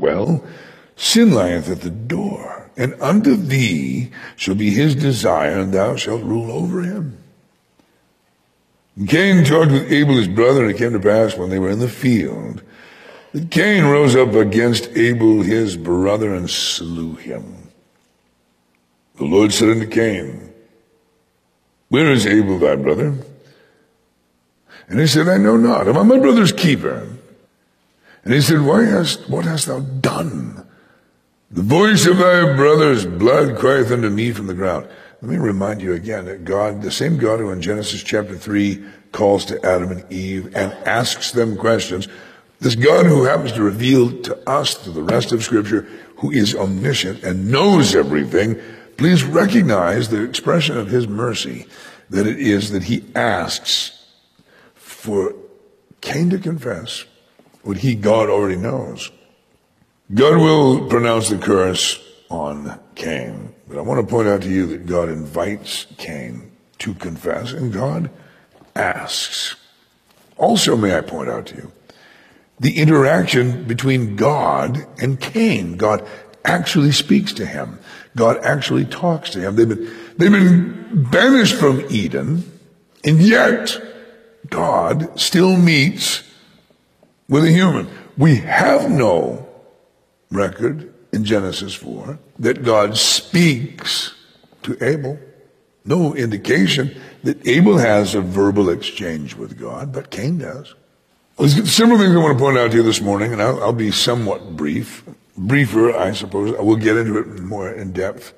Well, sin lieth at the door, and unto thee shall be his desire, and thou shalt rule over him. And Cain talked with Abel his brother, and it came to pass when they were in the field, that Cain rose up against Abel his brother, and slew him. The Lord said unto Cain, Where is Abel thy brother? And he said, I know not. Am I my brother's keeper? And he said, What hast thou done? The voice of thy brother's blood crieth unto me from the ground. Let me remind you again that God, the same God who in Genesis chapter 3 calls to Adam and Eve and asks them questions, this God who happens to reveal to us through the rest of Scripture, who is omniscient and knows everything, please recognize the expression of his mercy, that it is that he asks for Cain to confess what he, God, already knows. God will pronounce the curse on Cain, but I want to point out to you that God invites Cain to confess, and God asks. Also, may I point out to you, the interaction between God and Cain. God actually speaks to him. God actually talks to him. They've been banished from Eden, and yet God still meets with a human. We have no record in Genesis 4 that God speaks to Abel. No indication that Abel has a verbal exchange with God, but Cain does. There's several things I want to point out to you this morning, and I'll be somewhat briefer, I suppose. I will get into it more in depth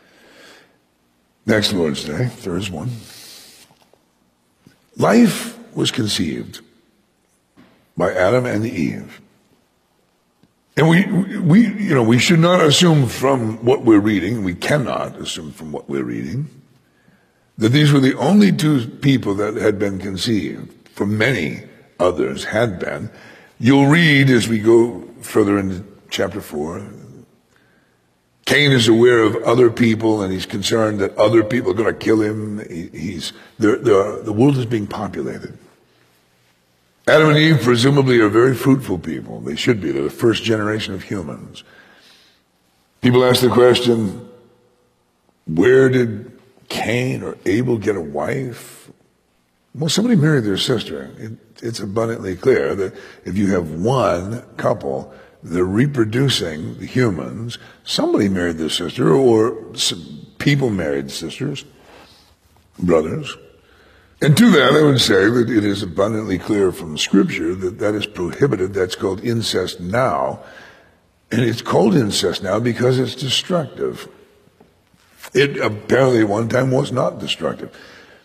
next Lord's Day, Thursday one. Life was conceived by Adam and Eve. And we should not assume from what we're reading, we cannot assume from what we're reading, that these were the only two people that had been conceived. For many others had been. You'll read as we go further into chapter 4, Cain is aware of other people, and he's concerned that other people are going to kill him. The world is being populated. Adam and Eve presumably are very fruitful people. They should be. They're the first generation of humans. People ask the question, where did Cain or Abel get a wife? Well, somebody married their sister. It's abundantly clear that if you have one couple, they're reproducing, the humans, somebody married their sister, or people married sisters, brothers. And to that, I would say that it is abundantly clear from Scripture that that is prohibited. That's called incest now. And it's called incest now because it's destructive. It apparently at one time was not destructive.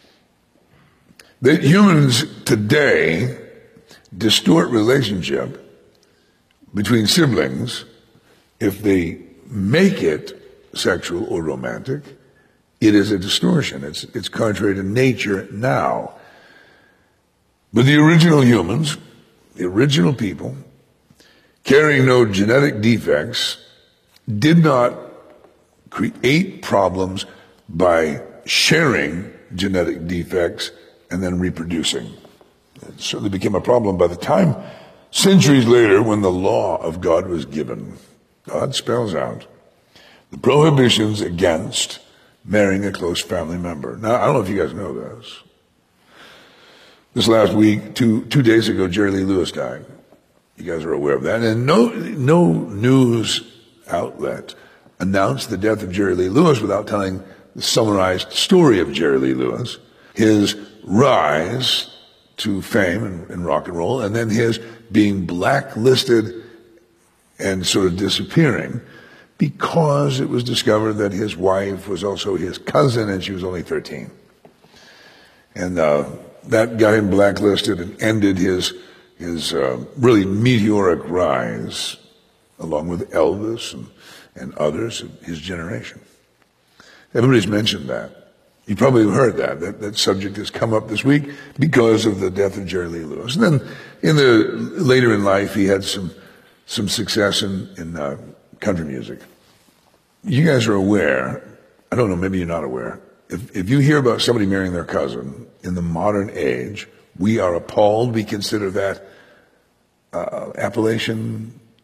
That humans today distort relationship between siblings if they make it sexual or romantic. It is a distortion. It's contrary to nature now. But the original humans, the original people, carrying no genetic defects, did not create problems by sharing genetic defects and then reproducing. It certainly became a problem by the time, centuries later, when the law of God was given. God spells out the prohibitions against marrying a close family member. Now, I don't know if you guys know this. This last week, two days ago, Jerry Lee Lewis died. You guys are aware of that. And no news outlet announced the death of Jerry Lee Lewis without telling the summarized story of Jerry Lee Lewis, his rise to fame in rock and roll, and then his being blacklisted and sort of disappearing because it was discovered that his wife was also his cousin and she was only 13. And that got him blacklisted and ended his really meteoric rise, along with Elvis and others of his generation. Everybody's mentioned that. You probably heard that subject has come up this week because of the death of Jerry Lee Lewis. And then later in life, he had some success in country music. You guys are aware, I don't know, maybe you're not aware, if you hear about somebody marrying their cousin in the modern age, we are appalled. We consider that appellation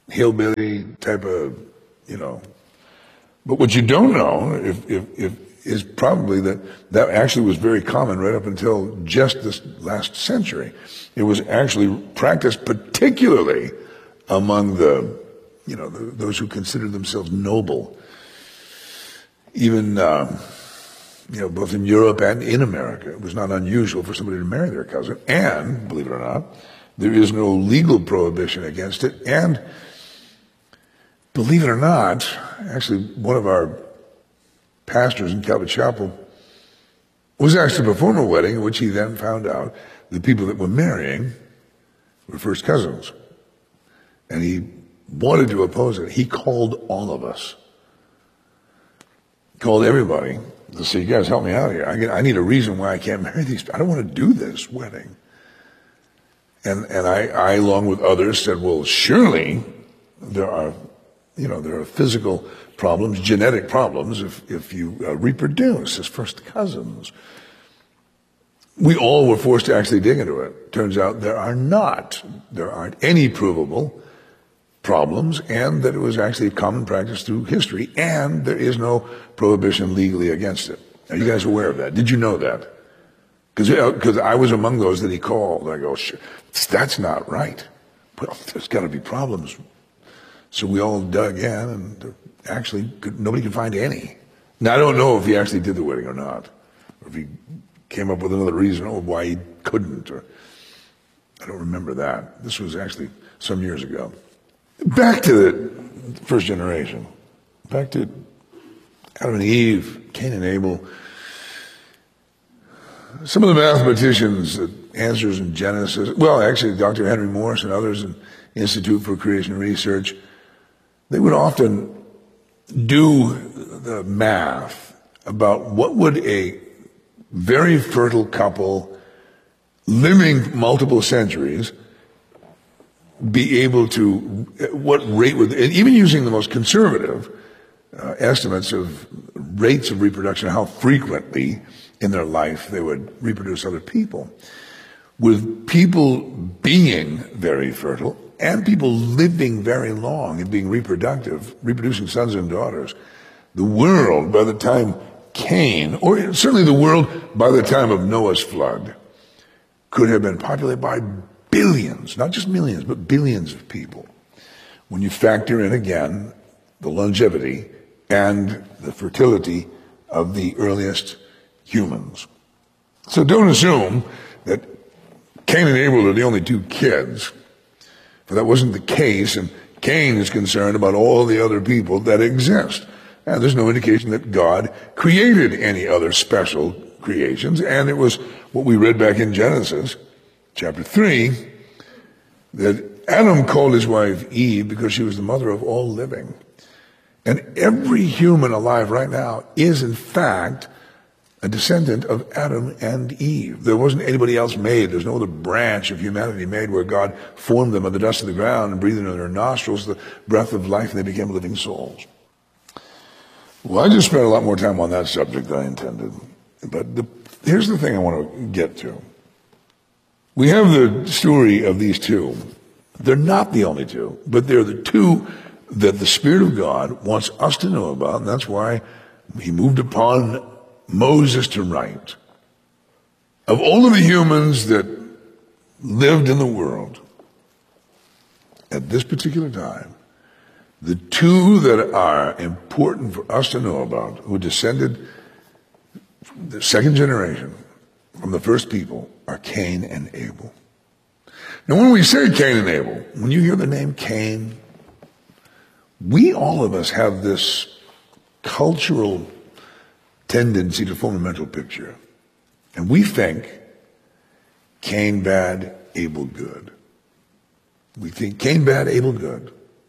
hillbilly type of, you know. But what you don't know is probably that actually was very common right up until just this last century. It was actually practiced particularly among those who considered themselves noble, even both in Europe and in America. It was not unusual for somebody to marry their cousin, and believe it or not, there is no legal prohibition against it. And believe it or not, actually one of our pastors in Calvary Chapel was asked to perform a wedding in which he then found out the people that were marrying were first cousins. And he wanted to oppose it. He called all of us. Called everybody to say, you guys help me out here. I need a reason why I can't marry these people. I don't want to do this wedding. And I, along with others, said, well, surely there are physical problems, genetic problems, if you reproduce as first cousins. We all were forced to actually dig into it. Turns out there aren't any provable problems, and that it was actually a common practice through history, and there is no prohibition legally against it. Are you guys aware of that? Did you know that? Because I was among those that he called. I go, sure, that's not right. Well, there's got to be problems. So we all dug in, and actually nobody could find any. Now, I don't know if he actually did the wedding or not, or if he came up with another reason why he couldn't, or I don't remember that. This was actually some years ago. Back to the first generation. Back to Adam and Eve, Cain and Abel. Some of the mathematicians that answers in Genesis, well, actually Dr. Henry Morris and others in Institute for Creation Research, they would often do the math about what would a very fertile couple living multiple centuries be able to, what rate would, and even using the most conservative estimates of rates of reproduction, how frequently in their life they would reproduce other people. With people being very fertile and people living very long and being reproducing sons and daughters, the world by the time Cain, or certainly the world by the time of Noah's flood, could have been populated by billions, not just millions, but billions of people. When you factor in again the longevity and the fertility of the earliest humans. So don't assume that Cain and Abel are the only two kids, for that wasn't the case, and Cain is concerned about all the other people that exist. And there's no indication that God created any other special creations, and it was what we read back in Genesis chapter 3, that Adam called his wife Eve because she was the mother of all living. And every human alive right now is in fact a descendant of Adam and Eve. There wasn't anybody else made. There's no other branch of humanity made where God formed them of the dust of the ground and breathed into their nostrils the breath of life, and they became living souls. Well, I just spent a lot more time on that subject than I intended. But here's the thing I want to get to. We have the story of these two. They're not the only two, but they're the two that the Spirit of God wants us to know about, and that's why he moved upon Moses to write. Of all of the humans that lived in the world at this particular time, the two that are important for us to know about, who descended the second generation from the first people, are Cain and Abel. Now, when we say Cain and Abel, when you hear the name Cain, all of us have this cultural tendency to form a mental picture. And we think Cain bad, Abel good. We think Cain bad, Abel good.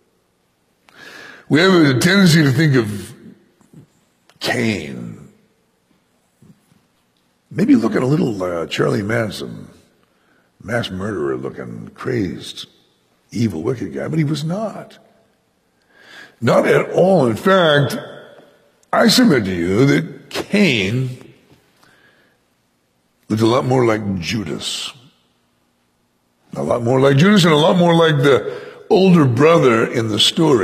We have a tendency to think of Cain maybe looking a little Charlie Manson, mass murderer looking, crazed, evil, wicked guy, but he was not. Not at all. In fact, I submit to you that Cain looked a lot more like Judas. A lot more like Judas and a lot more like the older brother in the story